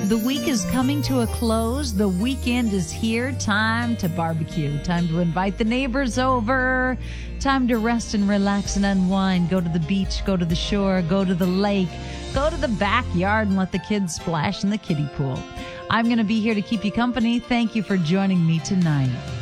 The week is coming to a close. The weekend is here. Time to barbecue. Time to invite the neighbors over. Time to rest and relax and unwind. Go to the beach, go to the shore, go to the lake, go to the backyard and let the kids splash in the kiddie pool. I'm going to be here to keep you company. Thank you for joining me tonight.